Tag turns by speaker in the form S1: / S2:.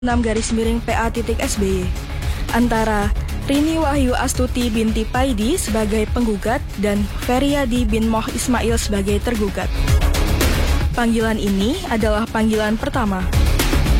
S1: 6-PA.SBY antara Rini Wahyu Astuti binti Paidi sebagai penggugat dan Feryadi bin Moh Ismail sebagai tergugat. Panggilan ini adalah panggilan pertama.